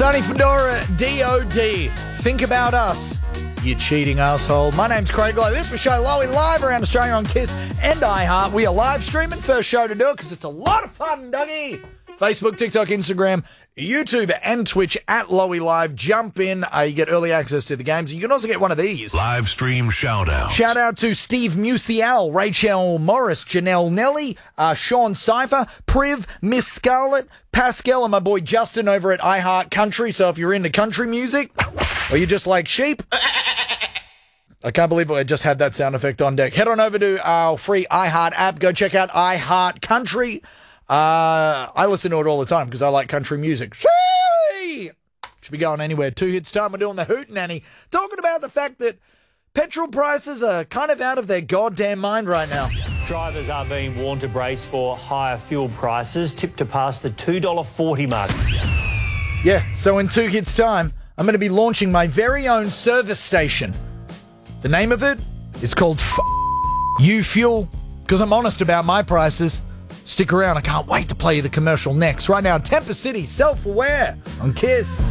Sonny Fedora, DOD. Think about us, you cheating asshole. My name's Craig Lowe. This is show Lowy live around Australia on KISS and iHeart. We are live streaming. First show to do it because it's a lot of fun, Dougie. Facebook, TikTok, Instagram, YouTube, and Twitch at Lowy Live. Jump in. You get early access to the games. You can also get one of these. Live stream shout-outs. Shout out to Steve Musial, Rachel Morris, Janelle Nelly, Sean Cypher, Priv, Miss Scarlett, Pascal, and my boy Justin over at iHeart Country. So if you're into country music or you just like sheep, I can't believe I just had that sound effect on deck. Head on over to our free iHeart app. Go check out iHeart Country. I listen to it all the time because I like country music. Should be going anywhere. 2 hits time. We're doing the hootenanny. Talking about the fact that petrol prices are kind of out of their goddamn mind right now. Drivers are being warned to brace for higher fuel prices, tipped to pass the $2.40 mark. Yeah, so in 2 hits time, I'm going to be launching my very own service station. The name of it is called You Fuel, because I'm honest about my prices. Stick around. I can't wait to play you the commercial next. Right now, Temper City, Self-Aware on KISS.